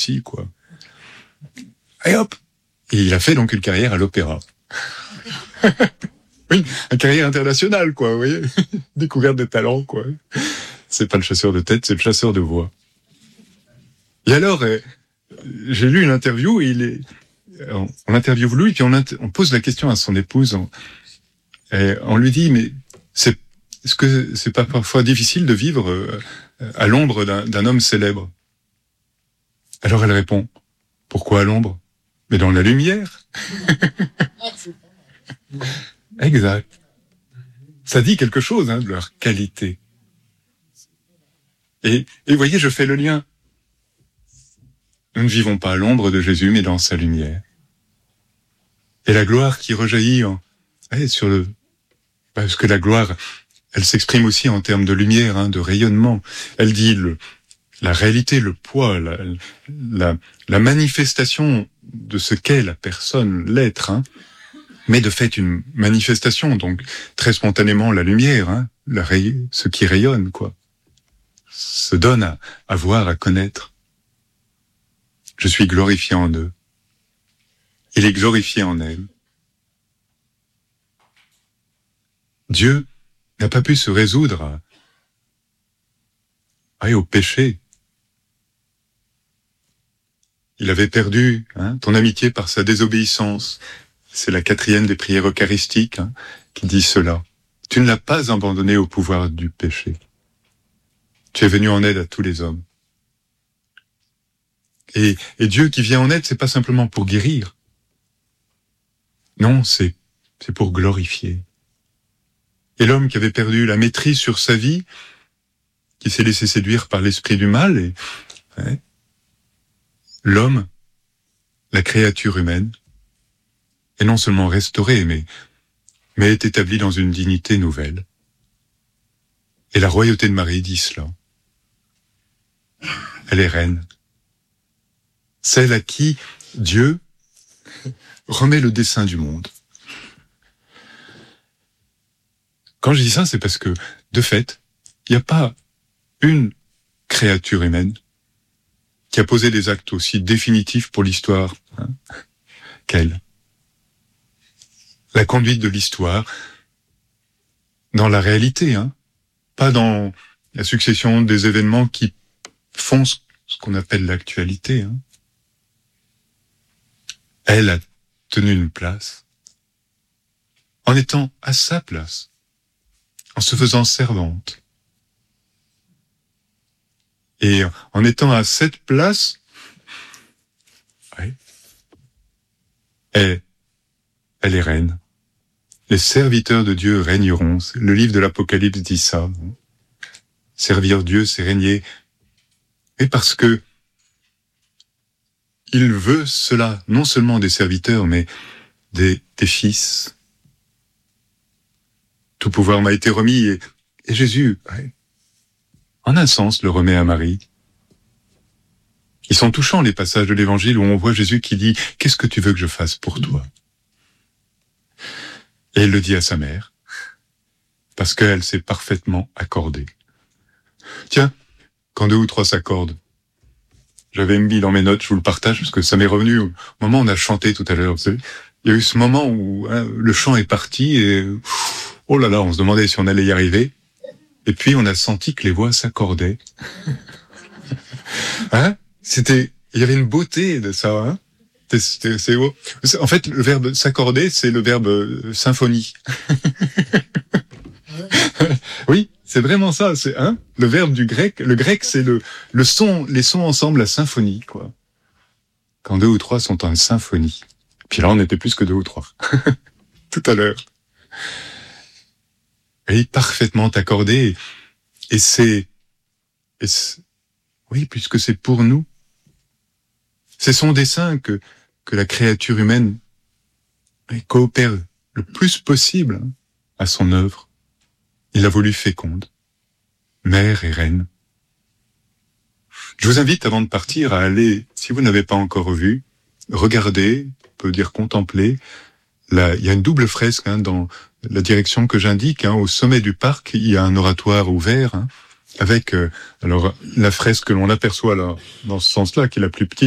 aussi, quoi. Et hop! Et il a fait donc une carrière à l'opéra. Oui, une carrière internationale, quoi, vous voyez. Découverte de talent, quoi. C'est pas le chasseur de tête, c'est le chasseur de voix. Et alors, j'ai lu une interview, et on l'interviewe lui, puis on pose la question à son épouse, et on lui dit, mais est-ce que c'est pas parfois difficile de vivre à l'ombre d'un homme célèbre? Alors elle répond, pourquoi à l'ombre? Mais dans la lumière. Exact. Ça dit quelque chose, hein, de leur qualité. Et vous voyez, je fais le lien. Nous ne vivons pas à l'ombre de Jésus, mais dans sa lumière. Et la gloire qui rejaillit parce que la gloire, elle s'exprime aussi en termes de lumière, hein, de rayonnement. Elle dit la réalité, le poids, la manifestation de ce qu'est la personne, l'être, hein, mais de fait une manifestation, donc très spontanément la lumière, hein, ce qui rayonne, quoi, se donne à voir, à connaître. Je suis glorifié en eux. Il est glorifié en elle. Dieu n'a pas pu se résoudre au péché. Il avait perdu, hein, ton amitié par sa désobéissance. C'est la 4e des prières eucharistiques, hein, qui dit cela. Tu ne l'as pas abandonné au pouvoir du péché. Tu es venu en aide à tous les hommes. Et Dieu qui vient en aide, c'est pas simplement pour guérir. Non, c'est pour glorifier. Et l'homme qui avait perdu la maîtrise sur sa vie, qui s'est laissé séduire par l'esprit du mal, l'homme, la créature humaine, est non seulement restaurée, mais est établie dans une dignité nouvelle. Et la royauté de Marie dit cela. Elle est reine. Celle à qui Dieu remet le dessein du monde. Quand je dis ça, c'est parce que, de fait, il n'y a pas une créature humaine qui a posé des actes aussi définitifs pour l'histoire, hein, qu'elle. La conduite de l'histoire dans la réalité, hein, pas dans la succession des événements qui font ce qu'on appelle l'actualité. Hein. Elle a tenu une place en étant à sa place, en se faisant servante. Et en étant à cette place, elle est reine. Les serviteurs de Dieu régneront. Le livre de l'Apocalypse dit ça. Servir Dieu, c'est régner. Et parce que il veut cela, non seulement des serviteurs, mais des fils. Tout pouvoir m'a été remis, et Jésus, en un sens, le remet à Marie. Ils sont touchants, les passages de l'Évangile où on voit Jésus qui dit « Qu'est-ce que tu veux que je fasse pour toi ?» Et il le dit à sa mère, parce qu'elle s'est parfaitement accordée. Tiens, quand 2 ou 3 s'accordent, j'avais mis dans mes notes, je vous le partage, parce que ça m'est revenu au moment où on a chanté tout à l'heure. Vous savez, il y a eu ce moment où le chant est parti, et oh là là, on se demandait si on allait y arriver. Et puis on a senti que les voix s'accordaient. Hein? Il y avait une beauté de ça, hein? C'est beau. En fait, le verbe s'accorder, c'est le verbe symphonie. Oui, c'est vraiment ça. C'est le verbe du grec. Le grec, c'est le son, les sons ensemble, la symphonie, quoi. Quand 2 ou 3 sont en symphonie. Puis là, on était plus que 2 ou 3. Tout à l'heure. Et parfaitement accordé. Oui, puisque c'est pour nous. C'est son dessein que la créature humaine coopère le plus possible à son œuvre. Il l'a voulu féconde, mère et reine. Je vous invite, avant de partir, à aller, si vous n'avez pas encore vu, regarder, on peut dire contempler. Là, il y a une double fresque dans la direction que j'indique. Au sommet du parc, il y a un oratoire ouvert avec alors la fresque que l'on aperçoit là, dans ce sens-là, qui est la plus petite.